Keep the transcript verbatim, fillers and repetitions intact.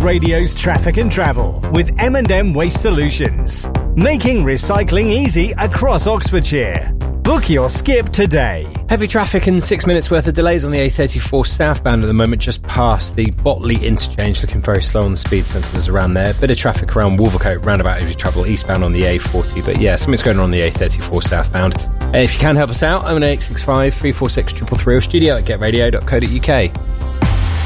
Radio's Traffic and Travel with M and M Waste Solutions. Making recycling easy across Oxfordshire. Book your skip today. Heavy traffic and six minutes worth of delays on the A thirty-four southbound at the moment, just past the Botley interchange, looking very slow on the speed sensors around there. Bit of traffic around Wolvercote roundabout as you travel eastbound on the A forty, but yeah, something's going on on the A thirty-four southbound. Uh, if you can help us out, oh eight six five, three four six, three three three or studio at get radio dot co dot uk.